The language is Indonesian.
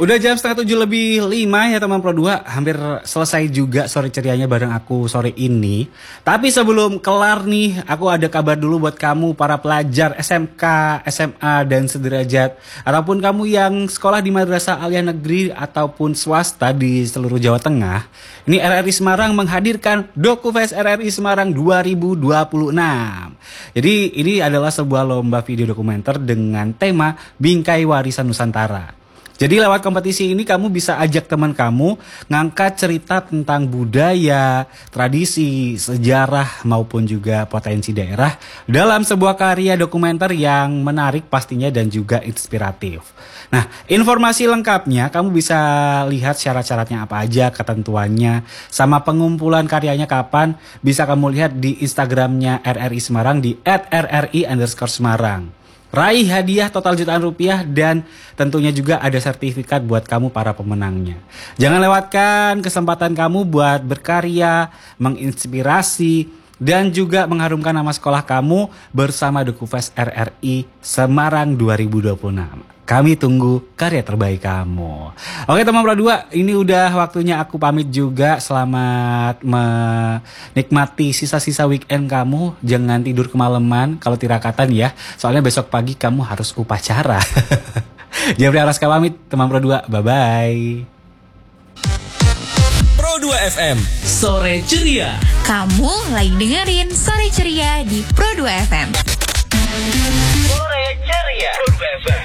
Udah jam 6:30 ya teman Pro 2. Hampir selesai juga sore cerianya bareng aku sore ini. Tapi sebelum kelar nih, aku ada kabar dulu buat kamu para pelajar SMK, SMA dan sederajat, ataupun kamu yang sekolah di Madrasah Aliyah Negeri ataupun swasta di seluruh Jawa Tengah. Ini RRI Semarang menghadirkan DokuFest RRI Semarang 2026. Jadi ini adalah sebuah lomba video dokumenter dengan tema Bingkai Warisan Nusantara. Jadi lewat kompetisi ini kamu bisa ajak teman kamu ngangkat cerita tentang budaya, tradisi, sejarah maupun juga potensi daerah dalam sebuah karya dokumenter yang menarik pastinya dan juga inspiratif. Nah, informasi lengkapnya kamu bisa lihat syarat-syaratnya apa aja, ketentuannya, sama pengumpulan karyanya kapan, bisa kamu lihat di Instagramnya RRI Semarang di @rri_semarang. Raih hadiah total jutaan rupiah dan tentunya juga ada sertifikat buat kamu para pemenangnya. Jangan lewatkan kesempatan kamu buat berkarya, menginspirasi, dan juga mengharumkan nama sekolah kamu bersama DokuFest RRI Semarang 2026. Kami tunggu karya terbaik kamu. Oke teman Pro 2, ini udah waktunya aku pamit juga. Selamat menikmati sisa-sisa weekend kamu. Jangan tidur kemalaman kalau tirakatan ya. Soalnya besok pagi kamu harus upacara. Jeffrey Araska pamit teman Pro 2. Bye-bye. Pro 2 FM Sore Ceria. Kamu lagi dengerin Sore Ceria di Pro 2 FM. Sore Ceria Pro 2 FM.